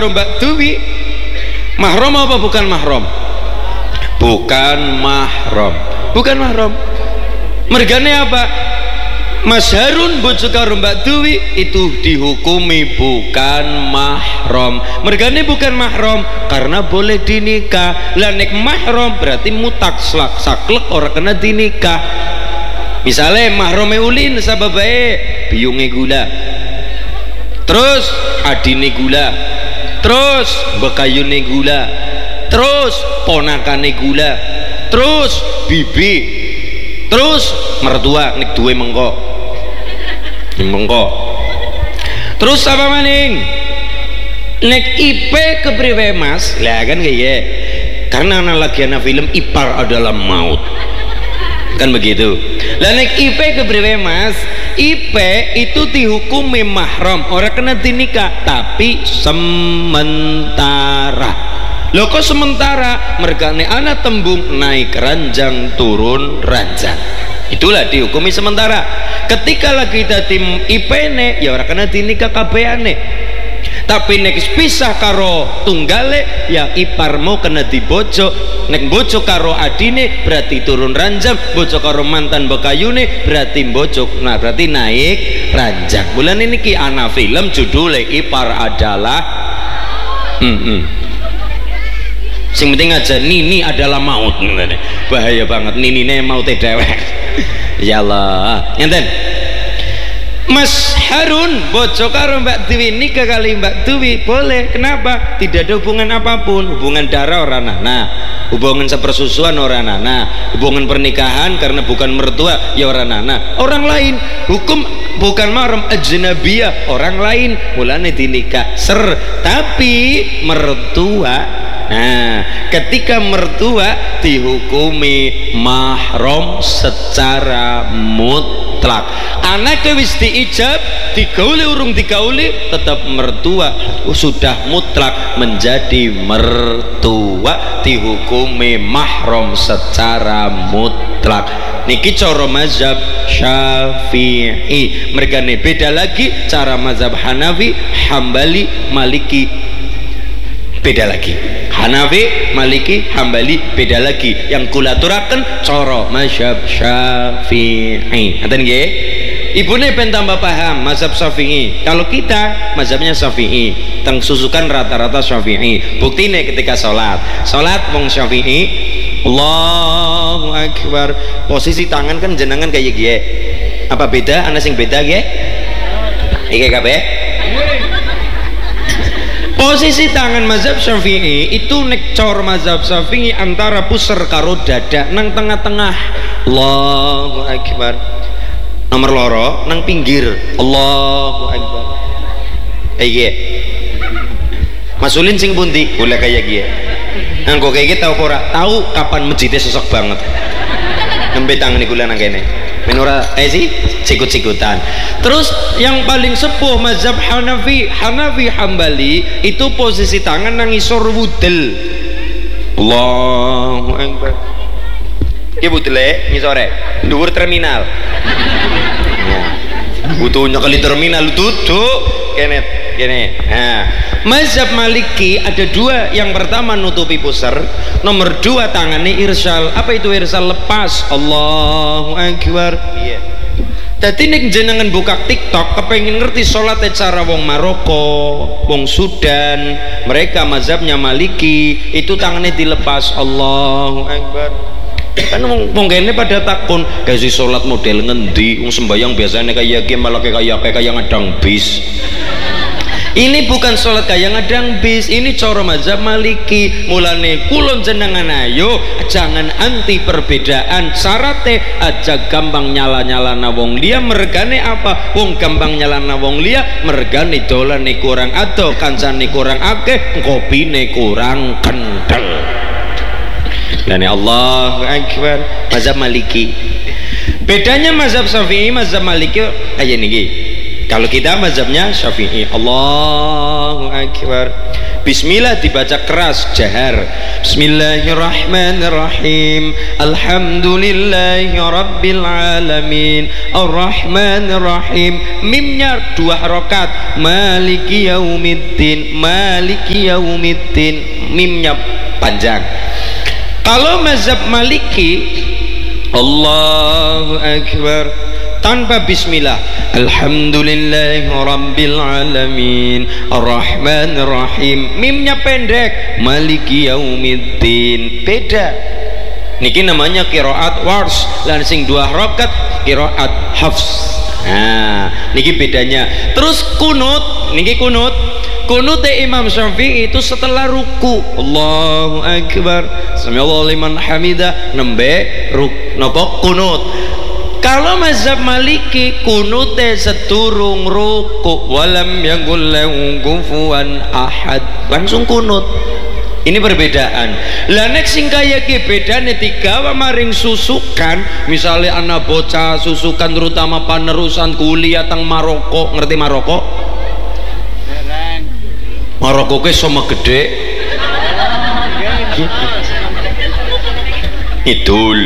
karo Mbak Duwi mahram apa bukan mahram? Bukan mahram. Bukan mahram. Mergane apa? Mas Harun bojo karo Mbak Duwi itu dihukumi bukan mahram. Mergane bukan mahram karena boleh dinikah. Lah nek mahram berarti mutak saklek ora kena dinikah. Misalnya mahrame ulin sababae biyunge gula, terus adine gula, terus bekayune gula, terus ponakane gula, terus bibi, terus mertua nek duwe mengko terus apa maning nek IP kepriwe Mas lah kan kayak karena analogi anak film ipar adalah maut kan begitu. Lah nek IP kepriwe Mas? IP itu dihukumi mahram, ora kena dinikah, tapi sementara. Lho kok sementara? Mergane ana tembung naik ranjang turun ranjang. Itulah dihukumi sementara. Ketika lagi dadi IP-ne ya ora kena dinikah kabehane. Tapi nek pisah karo tunggale ya ipar mau kena dibojo. Nek bojo karo adine berarti turun ranjang, bojo karo mantan bekayune berarti bojo, nah berarti naik ranjang. Bulan ini ki ana film judulnya ipar adalah sing penting aja Nini adalah maut. Bahaya banget Ninine maut dewek. Ya Allah ngenten Mas Harun bojo karo Mbak Duwi nikah kali Mbak Duwi boleh. Kenapa? Tidak ada hubungan apapun, hubungan darah orang nana, hubungan sepersusuan orang nana, hubungan pernikahan karena bukan mertua ya orang nana, orang lain. Hukum bukan mahram ajnabiyah, orang lain mulane dinikah tapi mertua. Nah, ketika mertua dihukumi mahram secara mutlak. Anaknya wis diijab, digauli urung digauli, tetap mertua sudah mutlak menjadi mertua, dihukumi mahram secara mutlak. Niki cara mazhab Syafi'i. Mergane beda lagi cara mazhab Hanafi, Hambali, Maliki. Beda lagi. Hanafi, Maliki, Hambali beda lagi. Yang kulaturaken cara mazhab Syafi'i. Ngaten nggih? Ibune ben tambah paham mazhab Syafi'i. Kalau kita mazhabnya Syafi'i, teng susukan rata-rata Syafi'i. Buktine ketika salat wong Syafi'i, Allahu Akbar. Posisi tangan kan jenengan kayak gini. Apa beda? Ana sing beda nggih? Iki kabeh. Posisi tangan mazhab Syafi'i itu nek cor mazhab Syafi'i antara pusar karo dada nang tengah-tengah. Allahu Akbar. Nomor loro nang pinggir. Allahu Akbar. Iki. Masulin sing pundi? Boleh kayak gini. Anggo kayak gitu tahu ora? Tahu kapan masjidnya sosok banget. Nembe tangan iku nang kene. Menora sih sikut-sikutan. Terus yang paling sepuh mazhab Hanafi Hambali itu posisi tangan nang isor wudel. Allahu Akbar. Ki wudele ngisore dhuwur terminal. Butuhnya kali terminal duduk kene. Nah, mazhab Maliki ada dua. Yang pertama nutupi pusar, nomor dua tangannya irsal. Apa itu irsal? Lepas. Allahu Akbar. Iya. Jadi nek jenengan buka TikTok kepengen ngerti sholatnya cara wong Maroko, wong Sudan, mereka mazhabnya Maliki itu tangannya dilepas. Allahu Akbar. Kan wong kene pada takon kasih sholat model ngendi, wong sembayang biasanya kayak gini malah kayak ngadang bis. Ini bukan sholat kayak ngadang bis, ini cara mazhab Maliki. Mulane kulon jenengan ayo jangan anti perbedaan. Syaratnya aja gampang nyala-nyalana wong liya mergane apa? Wong gampang nyalana wong liya mergane dolane kurang ado, kancane kurang akeh, kopine kurang kental. Dan Allahu Akbar. Mazhab Maliki. Bedanya mazhab Syafi'i, mazhab Maliki kayak niki. Kalau kita mazhabnya Syafi'i. Allahu Akbar. Bismillah dibaca keras jahar. Bismillahirrahmanirrahim. Alhamdulillahi rabbil alamin. Arrahmanirrahim. Mimnya 2 harokat. Maliki yaumiddin. Maliki yaumiddin. Mimnya panjang. Kalau mazhab Maliki Allahu Akbar tanpa bismillah. Alhamdulillahi rabbil alamin. Arrahmanirrahim. Mimnya pendek. Maliki yaumiddin. Beda. Niki namanya qiraat wars. Lan sing 2 harokat qiraat hafs. Nah, niki bedanya. Terus kunut, niki kunut. Kunut Imam Syafi'i itu setelah ruku. Allahu Akbar. Samiallahu liman hamidah. Nembe napa kunut. Kalau mazhab Maliki kunute seturung ruku walam yaqul lahu kufuwan ahad. Langsung kunut. Ini perbedaan. Lah nek sing kaya ki bedane digawa maring susukan, misalnya anak bocah susukan terutama panerusan kuliah teng Maroko, ngerti Maroko? Maroko ke sama gede idul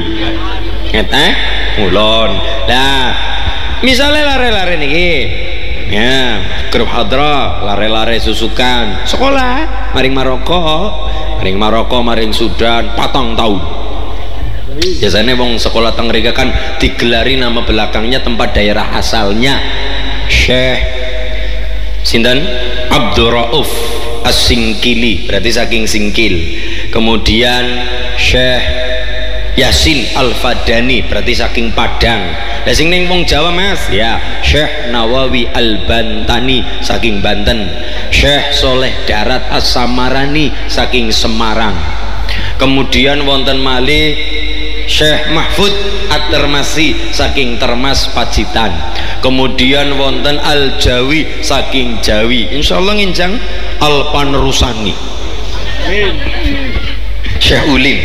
ngulon. Nah misalnya lare-lare niki ya grup hadra lare-lare susukan sekolah maring Maroko maring Sudan 4 tahun. Biasanya wong sekolah teng mriki kan digelari nama belakangnya tempat daerah asalnya. Syekh sinten Abdurrauf As-Singkili, berarti saking Singkil. Kemudian Syekh Yasin Al-Fadani, berarti saking Padang. Lah sing ning wong Jawa Mas ya Syekh Nawawi Al-Bantani saking Banten. Syekh Soleh Darat As-Samarani saking Semarang. Kemudian wonten malih Syekh Mahfud At-Termasi saking Termas Pacitan. Kemudian wonten Al-Jawi saking Jawi. Insyaallah nginjang Al-Panrusani. Amin. Syekh Ulim.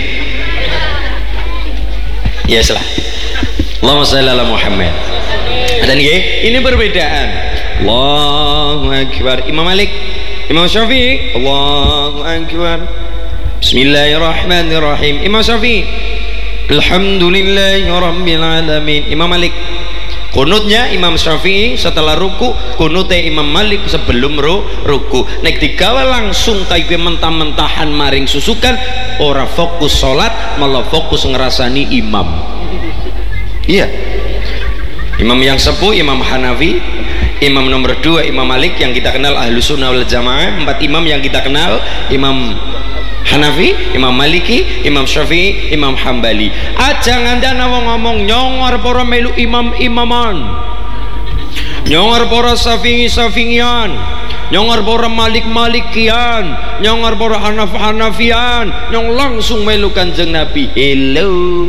Yes lah. Allahumma shalli ala Muhammad. Dan ini perbedaan. Allahu Akbar. Imam Malik, Imam Syafi'i, Allahu Akbar. Bismillahirrahmanirrahim. Imam Syafi'i, Alhamdulillahi rabbil alamin. Imam Malik kunutnya Imam Syafi'i setelah ruku, kunutnya Imam Malik sebelum ruku. Nek digawa langsung kayak mentah-mentahan maring susukan, ora fokus sholat malah fokus ngerasani imam. Iya, imam yang sepuh Imam Hanafi, imam nomor 2 Imam Malik yang kita kenal Ahlus Sunnah wal Jamaah. 4 imam yang kita kenal Imam Hanafi, Imam Maliki, Imam Syafi'i, Imam Hambali. Aja ngandana wong ngomong nyongor para melu imam-imaman, nyongor para Syafi'i-Syafi'ian, nyongor para Malik-Malikian, nyongor para Hanaf-Hanafian, nyong langsung melu Kanjeng Nabi. Hello,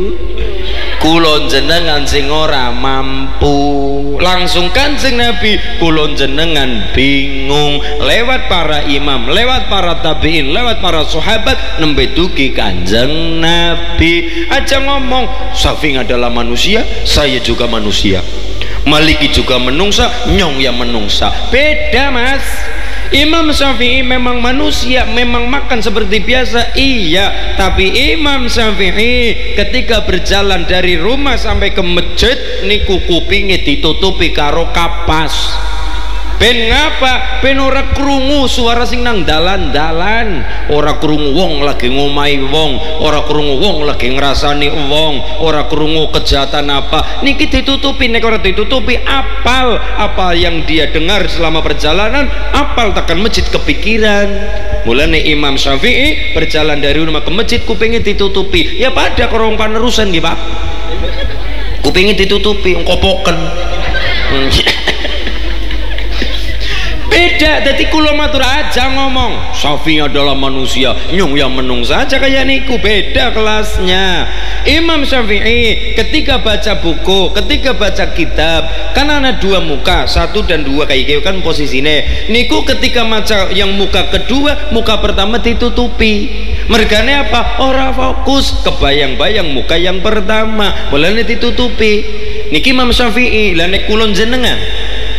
kulon jenengan sing ora mampu langsung Kanjeng Nabi, kulon jenengan bingung lewat para imam, lewat para tabi'in, lewat para sahabat nembe dugi Kanjeng Nabi. Aja ngomong Syafi'i adalah manusia, saya juga manusia, Maliki juga menungsa, nyong yang menungsa. Beda Mas. Imam Syafi'i memang manusia, memang makan seperti biasa, iya. Tapi Imam Syafi'i ketika berjalan dari rumah sampai ke masjid niku kupinge ditutupi karo kapas. Ben ngapa? Ben ora krungu suara sing nang dalan-dalan, ora krungu wong lagi ngomahi wong, ora krungu wong lagi ngrasani wong, ora krungu kejahatan apa. Niki ditutupi, nek ora ditutupi apal apa yang dia dengar selama perjalanan, apal tekan masjid kepikiran. Mulane Imam Syafi'i berjalan dari rumah ke masjid kupingnya ditutupi. Ya pada korong panerusan nggih, Pak. Kupingnya ditutupi ngkopoken. Beda, jadi kulo matur aja ngomong Syafi'i adalah manusia, nyung yang menungsa aja kayak niku. Beda kelasnya. Imam Syafi'i ketika baca buku, ketika baca kitab kan ada 2 muka, 1 dan 2 kayak gitu kan posisinya. Niku ketika maca yang muka kedua, muka pertama ditutupi. Mergane apa? Ora fokus, kebayang-bayang muka yang pertama, boleh ditutupi. Niki Imam Syafi'i, lah nek kulon jenengan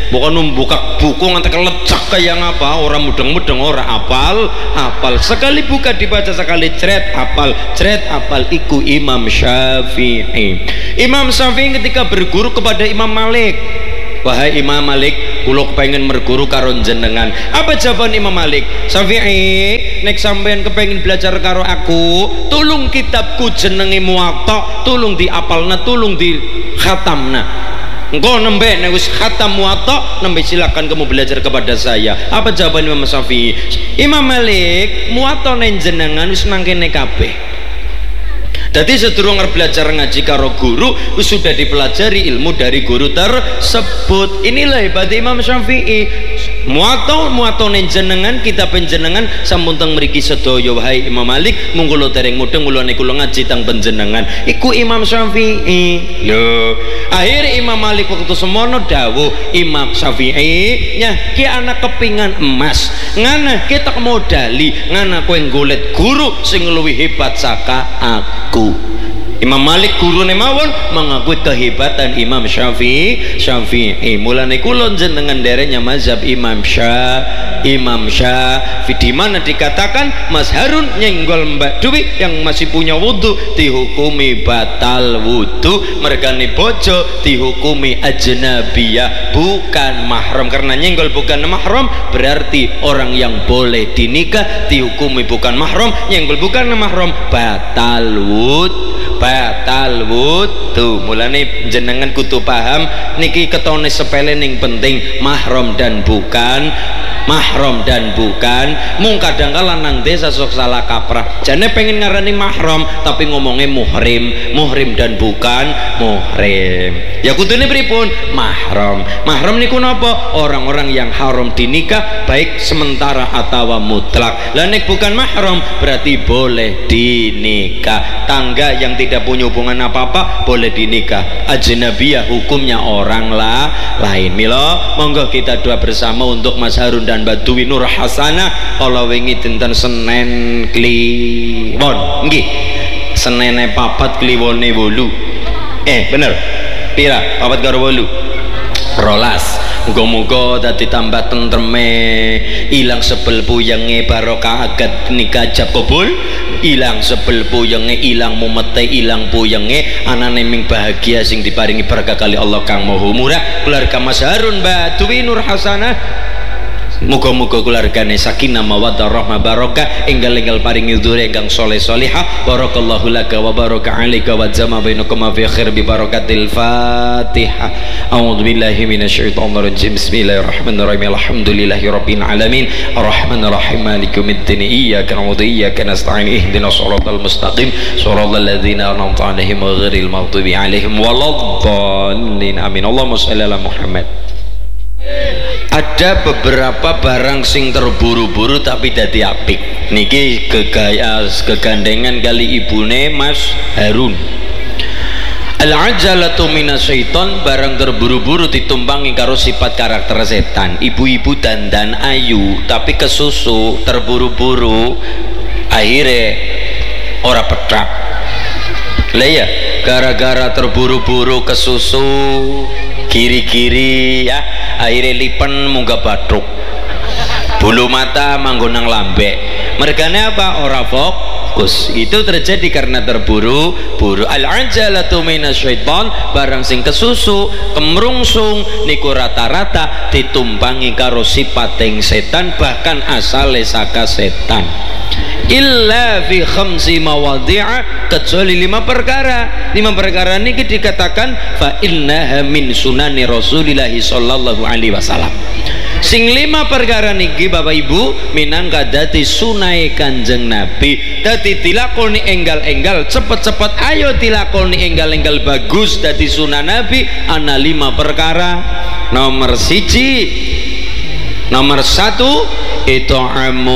bukan membuka buku nganti kelecak kayak apa, orang mudeng-mudeng orang apal sekali buka dibaca sekali cret apal. Iku Imam Syafi'i. Imam Syafi'i ketika berguru kepada Imam Malik, wahai Imam Malik, kula pengen berguru karo jenengan. Apa jawaban Imam Malik? Syafi'i, nek sampean kepengen belajar karo aku, tulung kitabku jenenge Muwatta, tulung diapalna, tulung di khatamna. Engkau nembe nek wis khatam Muwatta, nembe silakan kamu belajar kepada saya. Apa jawaban Imam Syafi'i? Imam Malik, Muwatta nen jenengan wis nang kene kabeh. Jadi sedurung belajar ngaji karo guru sudah dipelajari ilmu dari guru tersebut. Inilah hebat Imam Syafi'i. Muwatta jenengan kita penjenengan sampun teng mriki sedaya wahai Imam Malik mung kula dereng mudeng kula niku ngaji teng panjenengan. Iku Imam Syafi'i. Lho, akhirnya Imam Malik waktu semono dawuh Imam Syafi'i, nyah ki anak kepingan emas, ngana kita modali, ngana kowe golek guru sing luwih hebat saka aku. Imam Malik gurune mawon mengakui kehebatan Imam Syafi'i. Mulane kula jenengan derenya mazhab Imam Syafi'i di mana dikatakan Mas Harun nyenggol Mbak Dewi yang masih punya wudu dihukumi batal wudu, mergane bojo dihukumi ajnabiyah bukan mahram. Karena nyenggol bukan mahram berarti orang yang boleh dinikah dihukumi bukan mahram, nyenggol bukan mahram batal wudu. Mulane jenengan kudu paham niki ketone sepele ning penting mahram dan bukan mung kadang kala nang desa sok salah kaprah jane pengen ngarani mahram tapi ngomongnya muhrim dan bukan muhrim. Ya kudune pripun? Mahram niku napa? Orang-orang yang haram dinikah baik sementara atau mutlak. Lah nek bukan mahram berarti boleh dinikah. Tangga yang tidak punya hubungan apa-apa boleh dinikah. Ajnabiyah hukumnya orang lain. Mila monggo kita doa bersama untuk Mas Harun dan Mbak Dewi Nur Hasanah kala wingi dinten Senin Kliwon nggih. Senene 4 Kliwone 8. Bener. Pira? 4 karo 8. 12. Muga-muga dadi tambah tentreme, ilang sebel puyenge barokah agad nikah jab kabul, ilang sebel puyenge, ilang mumete, ilang puyenge, anane ming bahagia sing diparingi berkah kali Allah kang Maha Murah. Keluarga Mas Harun Mbak Dewi Nur Hasanah muga-muga keluargane sakinah mawaddah rahmah barokah, enggal-enggal paringi dzurriyyah ingkang saleh salihah. Barakallahu laka wa baraka alaika wa jama bainakum fi khair bi barakatil Fatihah. A'udzu billahi minasyaitonir rajim. Bismillahirrahmanirrahim. Alhamdulillahirabbil alamin. Arrahmanir rahim. Maliki yaumiddin. Iyyaka na'budu wa iyyaka nasta'in. Ihdinas shiratal mustaqim. Shiratal ladzina an'amta 'alaihim ghairil maghdubi 'alaihim waladdallin. Amin. Allahumma shalli ala Muhammad. Ada beberapa barang sing terburu-buru tapi dadi apik. Niki kegandengan kali ibune Mas Harun. Al-ajalatu minasyaiton, barang terburu-buru ditumpangi karo sifat karakter setan. Ibu-ibu dandan ayu tapi kesusu terburu-buru akhirnya ora petrap. Lah ya, gara-gara terburu-buru kesusu kiri-kiri ya akhirnya lipen munggah batruk, bulu mata manggonang lambek. Mergane apa? Ora fokus. Itu terjadi karena terburu-buru. Al-ajalatu minasyaiton, barang sing kesusu kemrungsung niku rata-rata ditumpangi karo sipating setan, bahkan asale saka setan. Illa fi khamsi mawadhi'a, kecuali 5 perkara. 5 perkara niki dikatakan fa innaha min sunani Rasulillah sallallahu alaihi wasallam. Sing 5 perkara niki Bapak Ibu minangka dadi sunai Kanjeng Nabi, dadi dilakoni enggal-enggal cepet-cepet, ayo dilakoni enggal-enggal bagus dadi sunah Nabi. Ana 5 perkara. Nomor 1 itu